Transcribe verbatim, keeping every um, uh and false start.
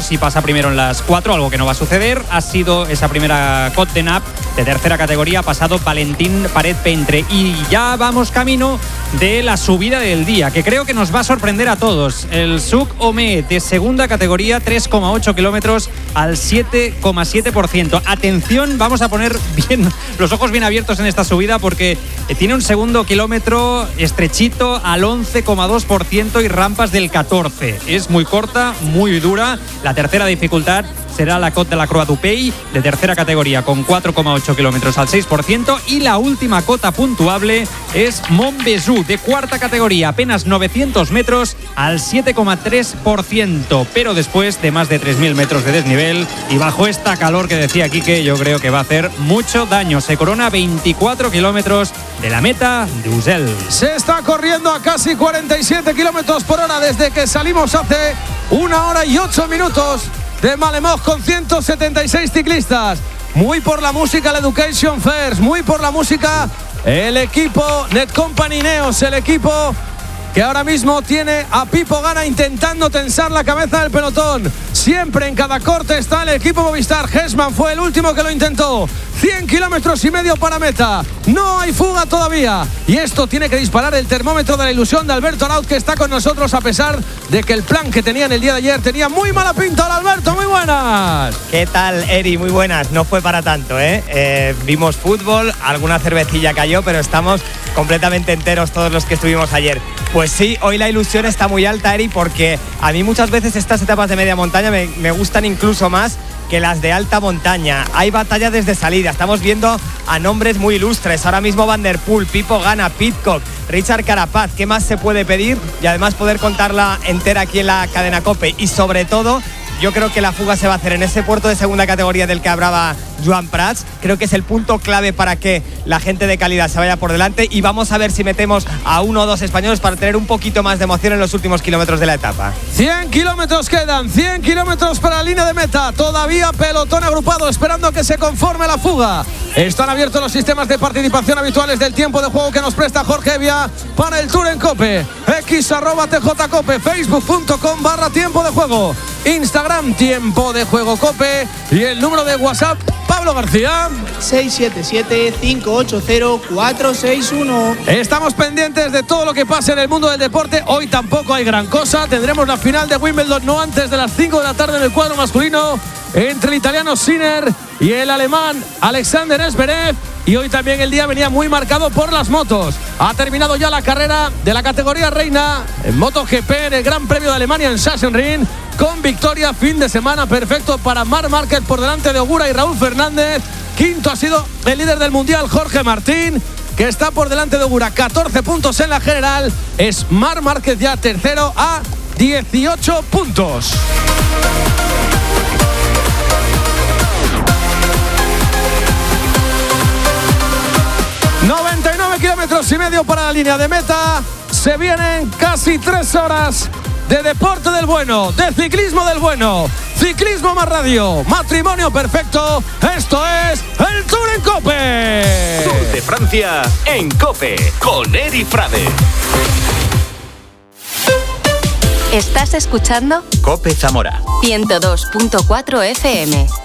si pasa primero en las cuatro, algo que no va a suceder. Ha sido esa primera Côte de Nap de tercera categoría, ha pasado Valentín Paret Pentre. Y ya vamos camino de la subida del día, que creo que nos va a sorprender a todos. El Suc Omé de segunda categoría, tres coma ocho kilómetros al siete coma siete por ciento. Atención, vamos a poner bien los ojos bien abiertos en esta subida, porque tiene un segundo kilómetro estrechito al once coma dos por ciento y rampas del catorce. Es muy corta, muy dura. La tercera dificultad será la Côte de la Croix du Pays de tercera categoría con cuatro coma ocho kilómetros al seis por ciento, y la última cota puntuable es Montbézu de cuarta categoría, apenas novecientos metros al siete coma tres por ciento, pero después de más de tres mil metros de desnivel y bajo esta calor que decía Quique, yo creo que va a hacer mucho daño. Se corona veinticuatro kilómetros de la meta de Usel. Se está corriendo a casi cuarenta y siete kilómetros por hora desde que salimos hace una hora y ocho minutos de Malemort, con ciento setenta y seis ciclistas. Muy por la música el Education First, muy por la música el equipo Netcompany Ineos, el equipo que ahora mismo tiene a Pipo Gana intentando tensar la cabeza del pelotón. Siempre en cada corte está el equipo Movistar. Hesman fue el último que lo intentó. cien kilómetros y medio para meta. No hay fuga todavía. Y esto tiene que disparar el termómetro de la ilusión de Alberto Arauz, que está con nosotros a pesar de que el plan que tenían el día de ayer tenía muy mala pinta. Hola Alberto, muy buenas. ¿Qué tal, Eri? Muy buenas. No fue para tanto, ¿eh? eh vimos fútbol, alguna cervecilla cayó, pero estamos completamente enteros todos los que estuvimos ayer. Pues sí, hoy la ilusión está muy alta, Eri, porque a mí muchas veces estas etapas de media montaña me, me gustan incluso más que las de alta montaña. Hay batalla desde salida, estamos viendo a nombres muy ilustres. Ahora mismo Van der Poel, Pipo Gana, Pidcock, Richard Carapaz. ¿Qué más se puede pedir? Y además poder contarla entera aquí en la cadena COPE. Y sobre todo, yo creo que la fuga se va a hacer en ese puerto de segunda categoría del que hablaba Joan Prats. Creo que es el punto clave para que la gente de calidad se vaya por delante, y vamos a ver si metemos a uno o dos españoles para tener un poquito más de emoción en los últimos kilómetros de la etapa. cien kilómetros quedan, cien kilómetros para la línea de meta. Todavía pelotón agrupado esperando a que se conforme la fuga. Están abiertos los sistemas de participación habituales del tiempo de juego que nos presta Jorge Evia para el Tour en COPE. X arroba tjcope, facebook punto com barra tiempo de juego, Instagram tiempo de juego COPE, y el número de WhatsApp Pablo García seis siete siete, cinco ocho cero, cuatro seis uno. Estamos pendientes de todo lo que pase en el mundo del deporte. Hoy tampoco hay gran cosa. Tendremos la final de Wimbledon no antes de las cinco de la tarde en el cuadro masculino, entre el italiano Sinner y el alemán Alexander Zverev. Y hoy también el día venía muy marcado por las motos. Ha terminado ya la carrera de la categoría reina en MotoGP en el Gran Premio de Alemania en Sachsenring, con victoria. Fin de semana perfecto para Marc Márquez por delante de Ogura y Raúl Fernández. Quinto ha sido el líder del mundial, Jorge Martín, que está por delante de Ogura, catorce puntos en la general. Es Marc Márquez ya tercero a dieciocho puntos. noventa y nueve kilómetros y medio para la línea de meta. Se vienen casi tres horas de deporte del bueno, de ciclismo del bueno. Ciclismo más radio, matrimonio perfecto. Esto es el Tour en COPE. Tour de Francia en COPE con Eri Frade. Estás escuchando COPE Zamora ciento dos punto cuatro F M.